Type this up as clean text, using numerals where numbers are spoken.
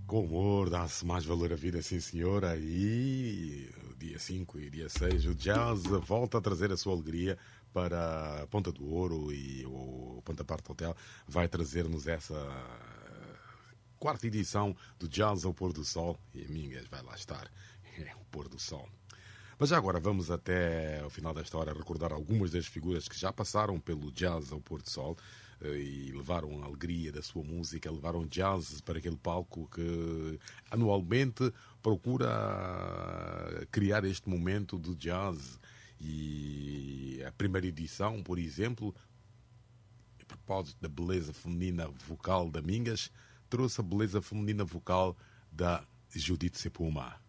Com humor, dá-se mais valor à vida, sim senhora. E dia 5 e dia 6 o jazz volta a trazer a sua alegria para a Ponta do Ouro, e o Ponta Park Hotel vai trazer-nos essa quarta edição do Jazz ao Pôr do Sol. E a Mingas vai lá estar, é o pôr do sol. Mas já agora vamos até ao final desta hora recordar algumas das figuras que já passaram pelo Jazz ao Pôr do Sol e levaram a alegria da sua música, levaram jazz para aquele palco que anualmente procura criar este momento do jazz. E a primeira edição, por exemplo, a propósito da beleza feminina vocal da Mingas, trouxe a beleza feminina vocal da Judite Sepuma.